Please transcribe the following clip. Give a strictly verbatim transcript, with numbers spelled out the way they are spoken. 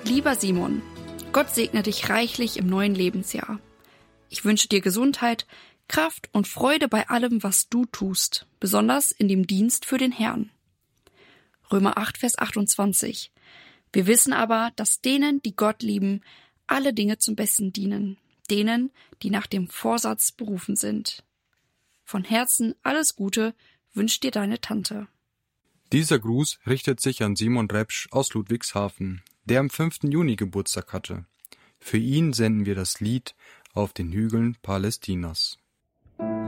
Lieber Simon, Gott segne dich reichlich im neuen Lebensjahr. Ich wünsche dir Gesundheit, Kraft und Freude bei allem, was du tust, besonders in dem Dienst für den Herrn. Römer acht, Vers achtundzwanzig. Wir wissen aber, dass denen, die Gott lieben, alle Dinge zum Besten dienen, denen, die nach dem Vorsatz berufen sind. Von Herzen alles Gute wünscht dir deine Tante. Dieser Gruß richtet sich an Simon Repsch aus Ludwigshafen, der am fünften Juni Geburtstag hatte. Für ihn senden wir das Lied Auf den Hügeln Palästinas.